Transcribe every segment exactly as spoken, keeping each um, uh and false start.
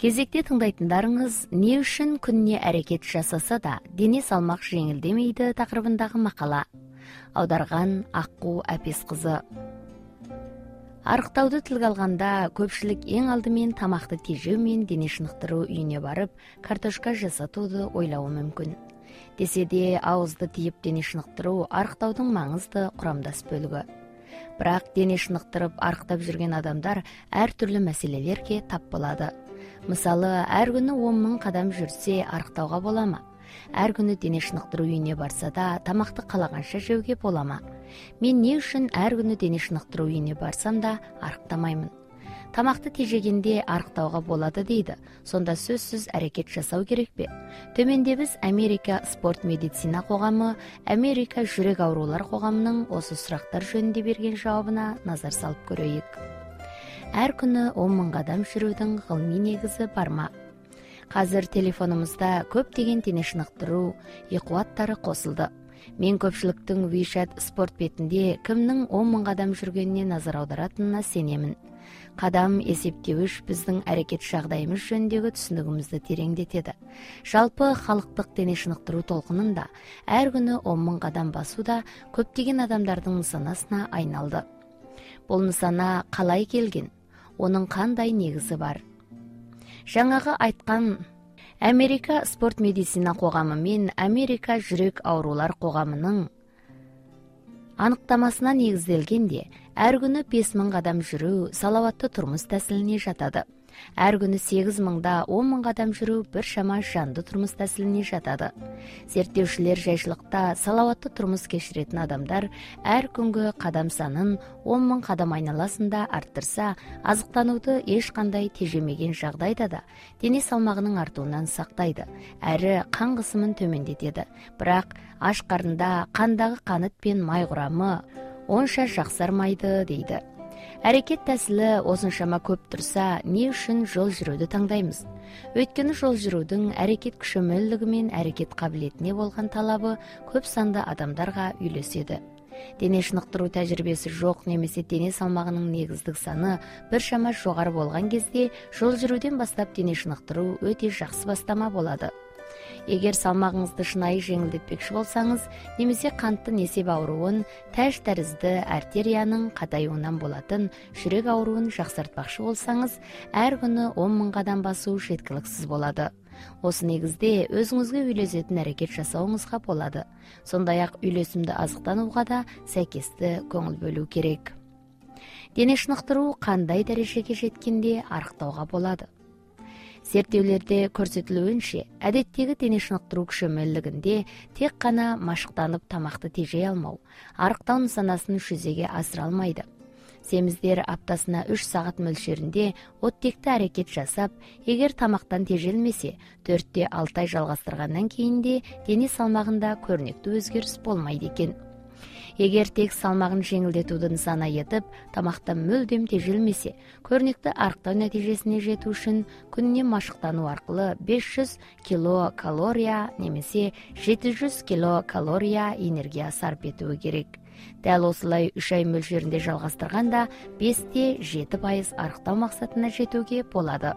Кезекте тыңдайтындарыңыз не үшін күнне әрекет жасаса да дене салмақ жеңілдемейді тақырыбындағы мақала. Аударған Аққу Әпесқызы. Арықтауды тілге алғанда көпшілік ең алдымен тамақты тежеу мен дене шынықтыру үйіне барып, картошка жасатуды ойлауы мүмкін. Десе де ауызды тиіп дене шынықтыру арықтаудың маңызды құрамдас бөлігі. Бірақ дене шынықтырып арықтап жүрген адамдар әртүрлі мәселелерге тап болады. Мысалы, әр күні он мың қадам жүрсе арықтауға бола ма? Әр күні дене шынықтыру үйіне барса да тамақты қалағанша жеуге бола ма? Мен не үшін әр күні дене шынықтыру үйіне барсам да арықтамаймын? Тамақты тежегенде арықтауға болады дейді. Сонда сөзсіз әрекет жасау керек пе? Төменде біз Америка спорт медицина қоғамы, Америка жүрек аурулар қоғамының осы сұрақтар жөнінде берген жауабына назар салып көрейік. Әр күні он мың қадам жүрудің ғылыми негізі бар ма? Қазір телефонымызда көптеген дене шынықтыру еқуаттары қосылды. Мен көпшіліктің WeChat спорт бетінде кімнің он мың қадам жүргеніне назар аударатынына сенемін. Қадам есептеуіш біздің әрекет жағдайымыз жөніндегі түсінігімізді тереңдетеді. Жалпы халықтық дене шынықтыру толқынында әр күні он мың қадам басу да көптеген адамдардың нысанасына айналды. Бұл нысана қалай келген? Оның қандай негізі бар? Жаңағы айтқан Америка спорт медицина қоғамы мен Америка жүрек аурулар қоғамының анықтамасына негізделгенде, әр күні бес мың қадам жүру салауатты тұрмыс тәсіліне жатады. Әр күні сегіз мыңда он мың қадам жүру бір шама жанды тұрмыс тәсіліне жатады. Зерттеушілер жайшылықта салауатты тұрмыс кешіретін адамдар әр күнгі қадам санын он мың қадам айналасында арттырса, азықтануды ешқандай тежемеген жағдайда да дене салмағының артуынан сақтайды, әрі қан қысымын төмендетеді. Бірақ аш қарында қандағы қант пен май құрамы онша жақсармайды дейді. Әрекет тәсілі осыншама көп тұрса, не үшін жол жүруді таңдаймыз? Өйткені жол жүрудің әрекет күші мөлдігі мен әрекет қабілетіне болған талабы көп санды адамдарға үйлеседі. Дене шынықтыру тәжірибесі жоқ немесе дене салмағының негіздік саны біршама жоғары болған кезде жол жүруден бастап дене шынықтыру өте жақсы бастама болады. Егер салмағыңызды шынайы жеңілдетпекші болсаңыз, немесе қантты несеп ауруын, тәж тәрізді артерияның қатаюынан болатын жүрек ауруын жақсартпақшы болсаңыз, әр күні он мың қадам басу жеткіліксіз болады. Осы негізде өзіңізге үйлесетін әрекет жасауыңызға болады. Сондай-ақ үйлесімді азықтануға да сәйкесті көңіл бөлу керек. Дене шынықтыру қандай дәрежеге жеткенде арықтауға болады? Зерттеулерде көрсетілуінше, әдеттегі дене шынықтыру күші мөлдігінде тек қана машықтанып тамақты тежей алмау, арықтау нысанасын жүзеге асыра алмайды. Семіздер аптасына үш сағат мөлшерінде оттекті әрекет жасап, егер тамақтан тежелмесе, төртте алты ай жалғастырғаннан кейінде дене салмағында көрнекті өзгеріс болмайды екен. Егер тек салмағын жеңілдетуді нысана етіп, тамақтан мүлдем тежелмесе, көрнекті арықтау нәтижесіне жету үшін күніне машықтану арқылы бес жүз килокалория немесе жеті жүз килокалория энергия сарп етуі керек. Дәл осылай үш ай мөлшерінде жалғастырғанда бесте жеті пайыз арықтау мақсатына жетуге болады.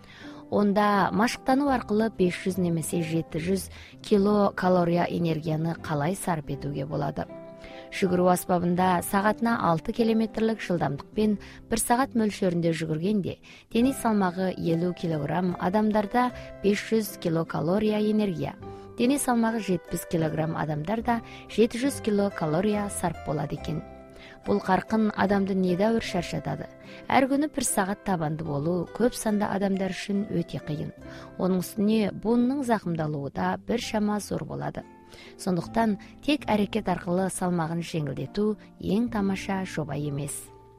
Онда машықтану арқылы бес жүз немесе жеті жүз килокалория энергияны қалай сарп етуге болады? Жүгіру аспабында сағатына алты километрлік жылдамдықпен бір сағат мөлшерінде жүгіргенде, дене салмағы елу килограмм, адамдарда бес жүз килокалория энергия, дене салмағы жетпіс килограмм, адамдарда жеті жүз килокалория сарп болады екен. Бұл қарқын адамды недәуір шаршатады. Әр күні бір сағат табанды болу көп санды адамдар үшін өте қиын. Оның үстіне буынның зақымдалуы да бір шама зор болады. Сондықтан тек әрекет арқылы салмағын жеңілдету ең тамаша жоба емес.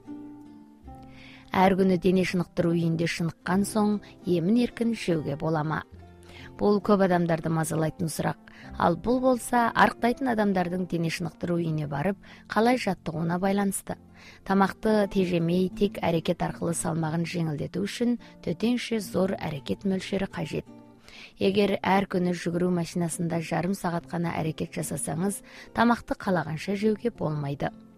Әр күні дене шынықтыру үйінде шыныққан соң емін еркін жеуге бола ма? Бұл көп адамдарды мазалайтын сұрақ. Ал бұл болса арықтайтын адамдардың дене шынықтыру үйіне барып қалай жаттығуына байланысты. Тамақты тежемей тек әрекет арқылы салмағын жеңілдету үшін төтенше зор әрекет мөлшері қажет. Егер әр күні жүгіру машинасында жарым сағат қана әрекет жасасаңыз, тамақты қалағанша жеуге болмайды.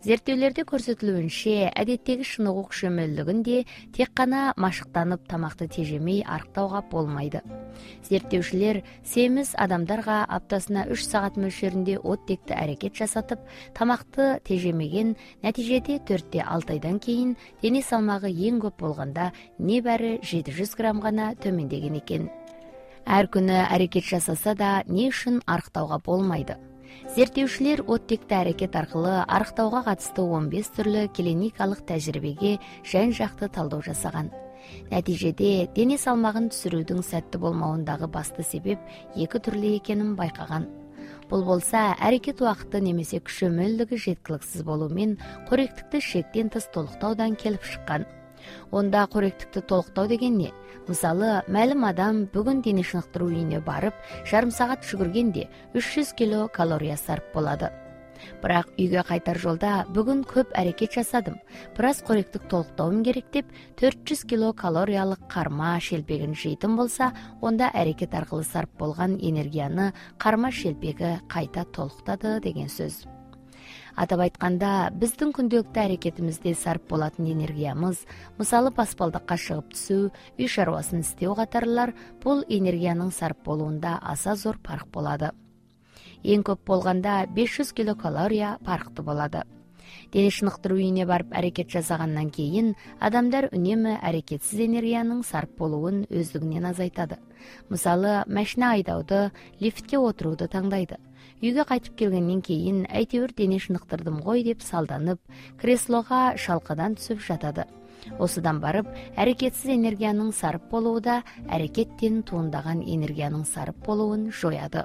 Зерттеулерде көрсөтүлүшүнчө, адеттеги шынығук шөмөлдүгүндө тек гана машыктанып тамакты тежемей арыктауга болмайды. Зерттеушилер семиз адамдарга аптасына үч саат мөлшөрүндө оттекти аракет жасатып, тамакты тежемеген, натижеде төрттө алты айдан кийин дене салмагы эң көп болгондо небары жети жүз грамм гана төмөндөгөн экен. Ар күнү аракет жасаса да не үчүн арыктауга болмайды? Зерттеушилер оттекти аракет аркылы арыктауга катысты он беш түрлүү клиникалык тажрыйбеге жан-жакты талдоо жасаган. Натижеде дене салмагын түшүрүүдүн сәттүү болмоундагы басты себеп эки түрлүү экенин байкаган. Бул болсо аракет убакыты немесе күчөмөлдүгү жеткиликсиз болуу менен коректикти шектен тыс толуктаудан келип чыккан. Онда коректикти толуктоо деген эмне? Мисалы, маалым адам бүгүн дене чыныктыруу үйүнө барып, жарым саат жүгүргенде үч жүз кило калория сарп болот. Бирок үйгө кайтар жолда бүгүн көп аракет жасадым, бир аз коректик толуктоом керек деп төрт жүз кило калориялык карма шелпегин жейтин болсо, онда аракет аркылы сарп болгон энергияны карма шелпеги кайта толуктады деген сөз. Атап айтканда, биздин күндөлүктүү аракетибизде сарп болатын энергиямыз, мисалы баспалдакка чыгып түсүү, үй шаруасын иштөө катарлар, бул энергиянын сарп болуунда аса зор парк болот. Эң көп болгондо беш жүз кило калория парктуу болот. Дене чыныктыруу үйүнө барып аракет жасагандан кийин адамдар үнөмө аракетсиз энергиянын сарп болуун өздүгүнөн азайтады. Мисалы, машина айдауды, лифтке отурууду таңдайды. Үйгө кайтып келгенден кийин айтыбыр дене чыныктырдым гой деп салданып, креслого шалкадан түсүп жатады. Осудан барып, аракетсиз энергиянын сарп болууда аракеттен туындаган энергиянын сарп болуун жояды.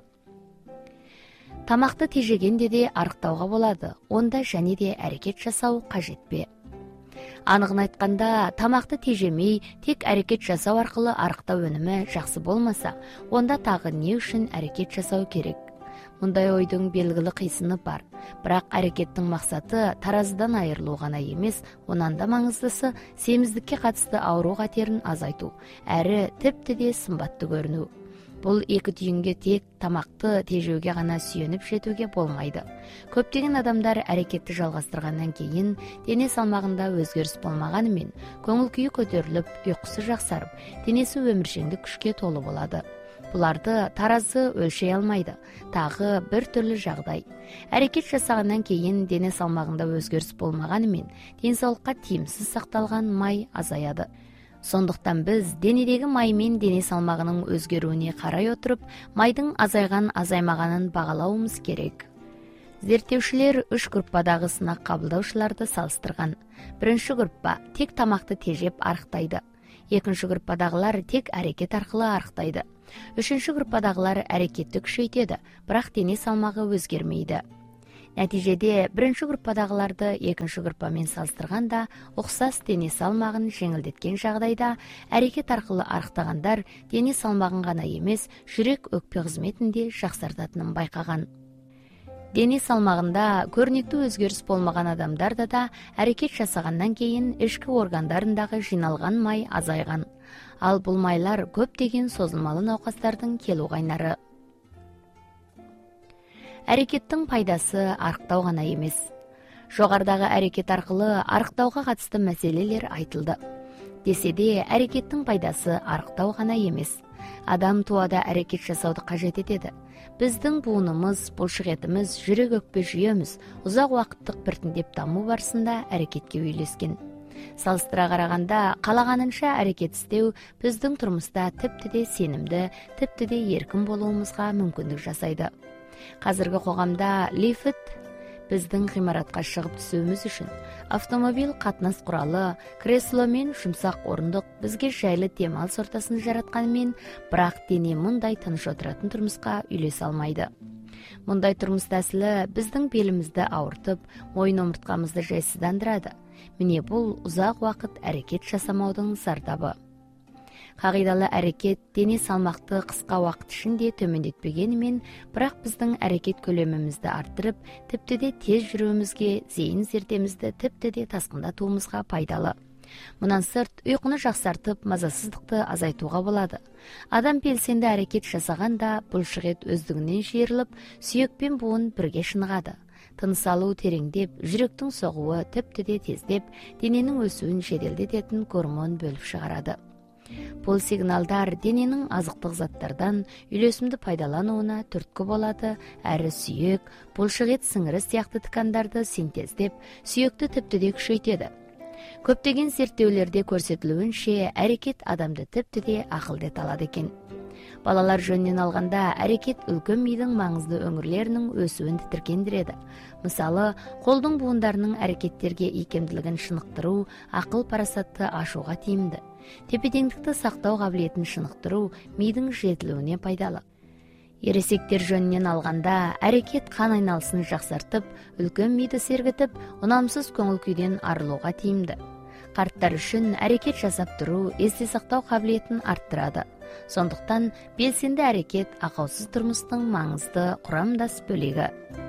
Тамакты тежегенде де арыктауга болот, онда және де аракет жасау кажетпи? Анығын айтканда, тамакты тежемей, тек аракет жасау аркылы арыктоо өнүмү жакшы болмаса, онда тагы не үчүн аракет жасау керек? Мындай ойдун белгилүү кыйсыны бар. Бирок аракеттин максаты таразыдан айырылуу гана эмес, онан да маңыздысы семиздикке катысты ауруу катерин азайтуу, әрі тепти сымбаттуу көрүнүү. Бул эки түйүнгө тек тамакты тежөөгө гана сүйөнүп жетүүгө болмайды. Көптөгөн адамдар аракетти жалгастыргандан кийин дене салмагында өзгөрүш болмаганы менен көңүл күйү көтөрүлүп, уйкусу жаксарып, денеси өмүршеңдик күчкө толуу болот. Буларды таразы өлчөй алмайды. Тагы бир түрлүү жагдай. Аракет жасагандан кийин дене салмагында өзгөрүш болмаганы менен ден соолукка тийимсиз сакталган май азаяды. Сондуктан биз денедеги май менен дене салмагынын өзгөрүүнү карай отуруп, майдын азайган азаймаганын багалауыбыз керек. Зерттеушилер үч группадагы сынак кабылдаушыларды салыштырган. Биринчи группа тек тамакты тежеп арыктайды. Экинчи группадагылар тек аракет аркылы арыктайды. Үчүнчү группадагылар аракетти күчөйтөдү, бирок дене салмагы өзгөрмөйдү. Натижеде биринчи группадагыларды экинчи группа менен салыштырганда оксас дене салмагын жеңилдеткен жагдайда аракет аркылы арыктагандар дене салмагын гана эмес, жүрөк өкпө кызметин да жаксартатынын байкаган. Дене салмагында көрүнүктүү өзгөрүш болмаган адамдарда да аракет жасагандан кийин ички органдарындагы жиналган май азайган. Ал бул майлар көптөгөн созулмалуу наукастардын келүү кайнары. Аракеттин пайдасы арыктоо гана эмес. Жогорудагы аракет аркылы арыктоого катысты маселелер айтылды. Десе де, аракеттин пайдасы арыктоо гана эмес. Адам туада аракет жасауды кажет этеди. Биздин буунумуз, булшугетimiz, жүрөк өкпө жүйөмүз узак убакыттык биртиндеп дамуу барысында аракетке үйлөскөн. Салыштыра караганда, калаганынча аракет иштөө биздин турмушта тепти сенимди, тепти эркин болуубузга мүмкүндүк жасайды. Казыркы коомдо лифт биздин гымаратка чыгып түсүүбүз үчүн, автомобиль катнаш куралы, кресло менен жумсак орундук бизге жайлы дем алыш ортасын жаратканы менен, бирок дене мындай тыныч отуратын турмушка үйлөсө алмайды. Мындай турмуш тасылы биздин белимизди ауыртып, моюн омурткамызды жайсыздандырады. Міне бул узак убакыт аракет жасамаудун зардабы. Кагыйдалуу аракет дене салмакты кыска убакыт ичинде төмөндөтпөгөнү менен, бирок биздин аракет көлөмүбүздү арттырып, тепти тез жүрүүбүзгө, зейин зердемизди тепти таскындатуубузга пайдалы. Мындан сырт, уйкуну жаксартып, мазасыздыкты азайтууга болот. Адам белсенди аракет жасаганда булшугет өздүгүнөн жыйрылып, сүйөк пен буун бирге шыныгады. тыныс алуу тереңдеп, жүрөктүн согуу тепти тездеп, дененин өсүүн жеделдететін гормон бөлүп чыгарады. Бул сигналдар дененин азыктык заттардан үйлөсүмдү пайдаланууна түрткү болот, әрі сүйөк, булшыгет сыңыры сыяктуу ткандарды синтездеп, сүйөктү тепти күчөйтөдү. Көптөгөн зерттөөлөрдө көрсөтүлүүнчө, аракет адамды тепти акылдете алат экен. Балалар жөнүнөн алганда, аракет үлкөн мидин маңыздуу өңүрлөрүнүн өсүүн титиркендирет. Мисалы, колдун буундарынын аракеттерге ийкемдилигин шынықтыруу акыл парасатты ашууга тийимдүү. Тепе-теңдикти сактоо кабилетин шынықтыруу мидин жетилүүнө пайдалуу. Эресектер жөнүнөн алганда, аракет кан айналысын жаксартып, үлкөн миди сергитип, унамсыз көңүл күйдөн арылууга тийимдүү. Карттар үчүн аракет жасап туруу эсте сактоо кабилетин арттырады. Сондуктан белсенди аракет акылсыз турмуштун маңызды курамдас бөлүгү.